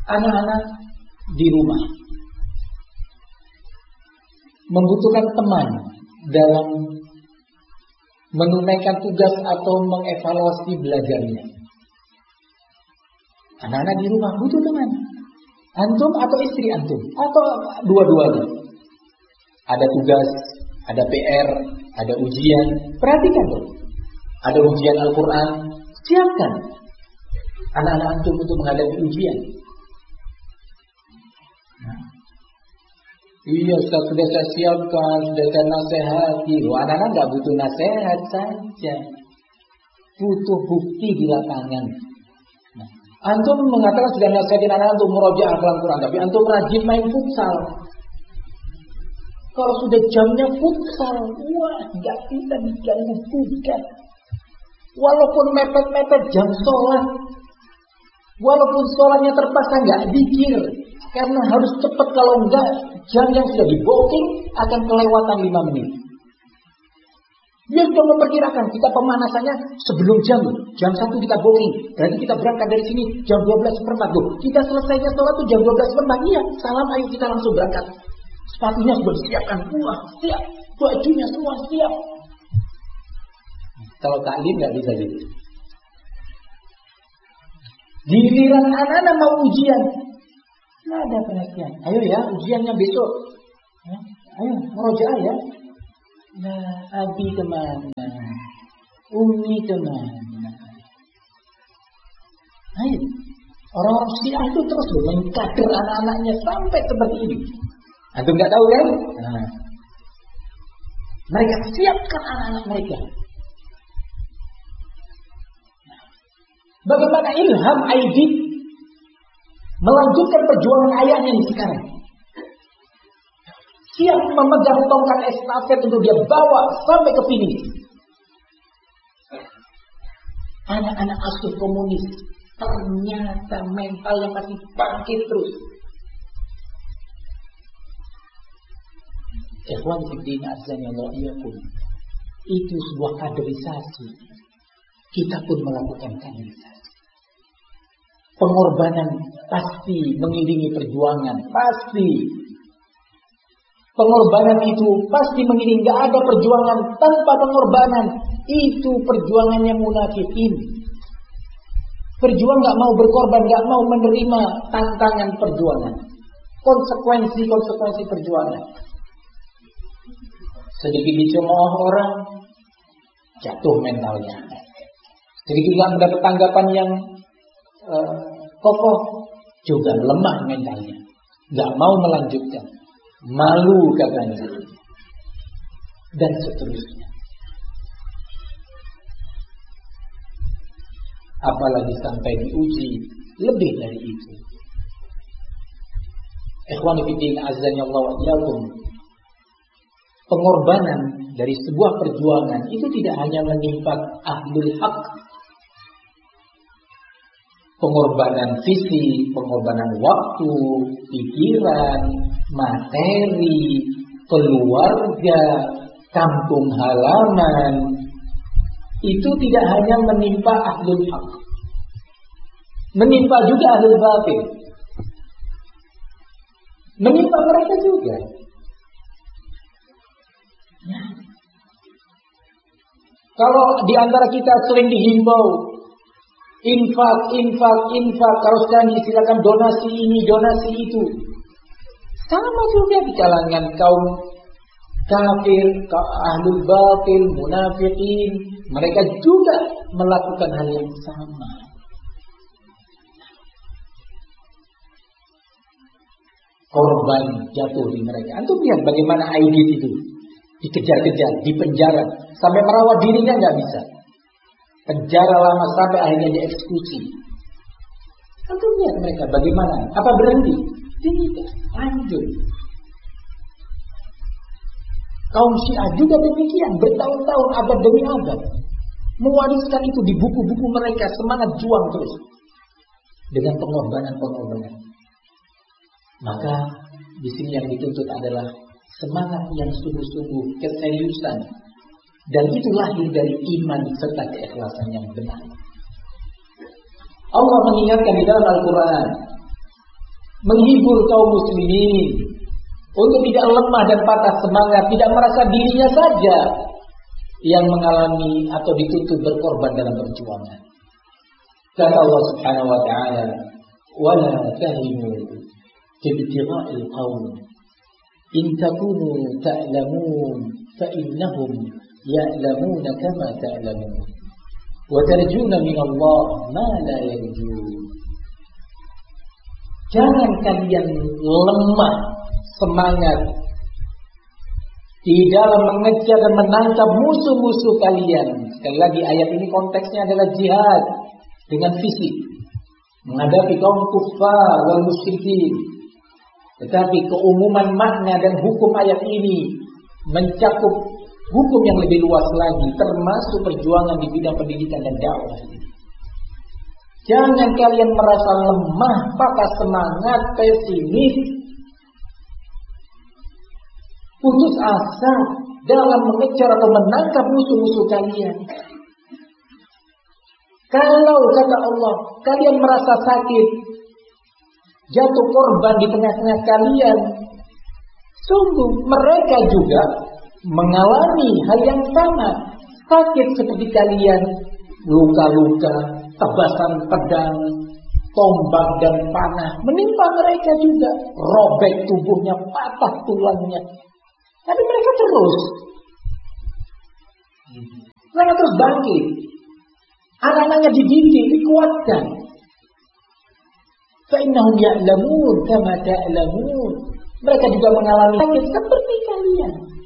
Anak-anak di rumah membutuhkan teman dalam menunaikan tugas atau mengevaluasi belajarnya. Anak-anak di rumah butuh teman. Antum atau istri antum, atau dua-duanya. Ada tugas, ada PR, ada ujian. Perhatikan tuh. Ada ujian Al-Quran, siapkan anak-anak antum untuk menghadapi ujian. Iya, sudah saya siapkan, sudah saya nasihati. Anak-anak nggak butuh nasihat saja, butuh bukti di lapangan. Antum mengatakan sudah nasihatin anak untuk murojaah Al-Quran, tapi antum rajin main futsal. Kalau sudah jamnya futsal, wah, nggak bisa diganggu-gugat. Walaupun mepet-mepet jam sholat, walaupun sholatnya terpaksa nggak dikir, karena harus cepat, kalau enggak jam yang sudah di booking akan kelewatan 5 menit. Dia sudah memperkirakan kita pemanasannya sebelum jam 1 kita booking. Berarti kita berangkat dari sini jam 12:04 tuh. Kita selesainya sholat tuh jam 12:04. Iya, salam, ayo kita langsung berangkat. Sepatunya sudah disiapkan, wah, siap. Bajunya semua siap. Kalau taklim nggak bisa gitu. Giliran anak-anak mau ujian, nggak ada perhatian. Ayo ya, ujiannya besok. Ayo, murojaah ya. Nah, Abi kemana? Umi kemana? Ayo. Orang-orang Syiah itu terus mengkader anak-anaknya sampai seperti ini. Antum nggak tahu kan? Nah. Mereka siapkan anak-anak mereka. Bagaimana Ilham Aidit melanjutkan perjuangan ayahnya ini sekarang? Siap memegang tongkat estafet untuk dia bawa sampai ke finish. Anak-anak asuh komunis ternyata mentalnya masih bangkit terus. Ikhwan fiddin azanillahu iyyakum. Itu sebuah kaderisasi. Kita pun melakukan kaderisasi. Pengorbanan pasti mengiringi perjuangan, pasti. Pengorbanan itu pasti mengiringi. Gak ada perjuangan tanpa pengorbanan. Itu perjuangannya munafikin. Berjuang gak mau berkorban, gak mau menerima tantangan perjuangan. Konsekuensi perjuangan. Sedikit dicemooh orang, jatuh mentalnya. Sedikit gak mendapat tanggapan yang kokoh, juga lemah mentalnya. Gak mau melanjutkan. Malu katanya. Dan seterusnya. Apalagi sampai diuji lebih dari itu. Ikhwani fiddin azani Allah wa iyyakum. Pengorbanan dari sebuah perjuangan itu tidak hanya menimpa ahlul haq. Pengorbanan fisik, pengorbanan waktu, pikiran, materi, keluarga, kampung halaman. Itu tidak hanya menimpa ahlul haq. Menimpa juga ahlul batil. Menimpa mereka juga. Ya. Kalau di antara kita sering dihimbau infak, kalau sekarang silakan donasi ini, donasi itu. Sama juga di kalangan kaum kafir, ahlul batil, munafikin, mereka juga melakukan hal yang sama. Korban jatuh di mereka. Antum lihat bagaimana Aidit itu dikejar-kejar, dipenjara, sampai merawat dirinya nggak bisa. Penjara lama sampai akhirnya dieksekusi. Antum lihat mereka bagaimana? Apa berhenti? Tidak, lanjut. Kaum Syiah juga demikian, bertahun-tahun, abad demi abad, mewariskan itu di buku-buku mereka, semangat juang terus dengan pengorbanan. Maka di sini yang dituntut adalah semangat yang sungguh-sungguh, keseriusan, dan itu lahir dari iman serta keikhlasan yang benar. Allah mengingatkan di dalam Al-Quran, menghibur kaum muslimin untuk tidak lemah dan patah semangat, tidak merasa dirinya saja yang mengalami atau dituntut berkorban dalam perjuangan. Kata Allah Subhanahu wa taala, "Wala tahinu fi ibtigha'il qaum in takunu ta'lamun fa innahum ya'lamuna kama ta'lamun wa tarjuna min Allah ma la yarjun." Jangan kalian lemah semangat di dalam mengejar dan menangkap musuh-musuh kalian. Sekali lagi ayat ini konteksnya adalah jihad dengan fisik, menghadapi kaum kuffar wal musyrikin. Tetapi keumuman makna dan hukum ayat ini mencakup hukum yang lebih luas lagi, termasuk perjuangan di bidang pendidikan dan dakwah. Jangan kalian merasa lemah, patah semangat, pesimis, putus asa dalam mengejar atau menangkap musuh-musuh kalian. Kalau kata Allah, kalian merasa sakit, jatuh korban di tengah-tengah kalian, sungguh mereka juga mengalami hal yang sama, sakit seperti kalian, luka-luka, tebasan pedang, tombak dan panah menimpa mereka juga, robek tubuhnya, patah tulangnya. Tapi mereka terus bangkit. Anak-anaknya dididik, dikuatkan. Fa'innahum ya'lamun kama ta'lamun. Mereka juga mengalami sakit seperti kalian.